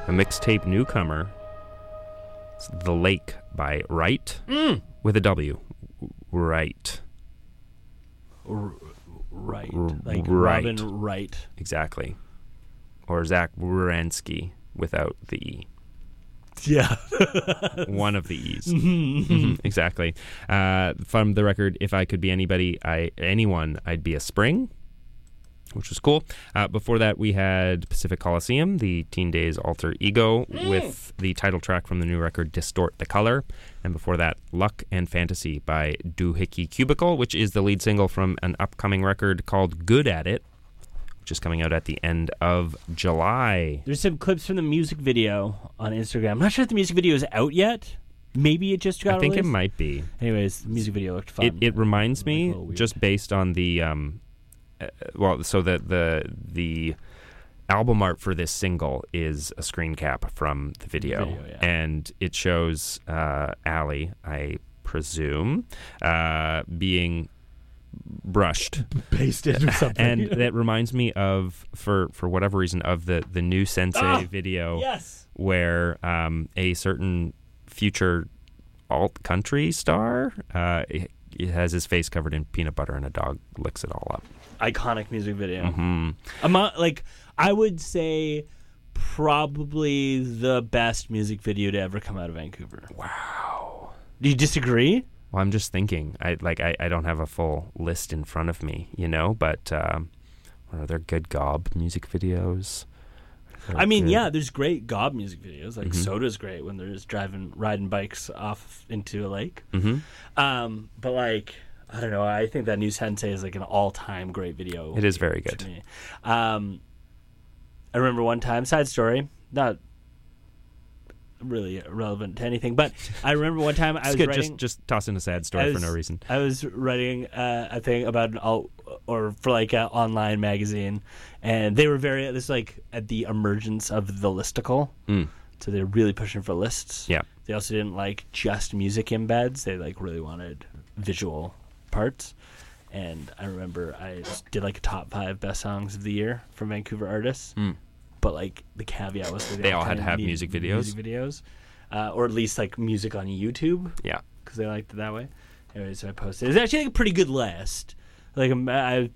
a mixtape newcomer. It's The Lake by Wright, with a W. Wright. Right. Like Right. Robin Wright. Exactly. Or Zach Wierenski without the E. Yeah. One of the E's. Exactly. From the record, If I Could Be Anyone, I'd Be a Spring, which was cool. Before that, we had Pacific Coliseum, the Teen Days Alter Ego, with the title track from the new record, Distort the Color. And before that, Luck and Fantasy by Doohickey Cubicle, which is the lead single from an upcoming record called Good at It, which is coming out at the end of July. There's some clips from the music video on Instagram. I'm not sure if the music video is out yet. Maybe it just got I think released. it might be. Anyways, the music video looked fun. It reminds me, weird. just based on the the album art for this single is a screen cap from the video, yeah. and it shows Allie, I presume, being brushed, pasted or something. and that reminds me of, for whatever reason, of the new Sensei video, yes, where a certain future alt country star he has his face covered in peanut butter and a dog licks it all up. iconic music video. Mm-hmm. I would say probably the best music video to ever come out of Vancouver. Wow. Do you disagree? Well, I'm just thinking. I don't have a full list in front of me, but are there good gob music videos? There's great gob music videos. Like Soda's great when they're just riding bikes off into a lake. Mm-hmm. But I don't know. I think that new Sensei is like an all-time great video. It is very good. To me. I remember one time, side story, not really relevant to anything, but I remember one time I was good. writing. Just toss in a sad story for no reason. I was writing a thing about an online magazine, and they were this is like at the emergence of the listicle. So they're really pushing for lists. Yeah. They also didn't like just music embeds. They really wanted visual parts. And I remember I did a top 5 best songs of the year from Vancouver artists. But the caveat was they all had to have music videos. Or at least music on YouTube. Yeah. Because they liked it that way. Anyway, so I posted. It's actually a pretty good list. I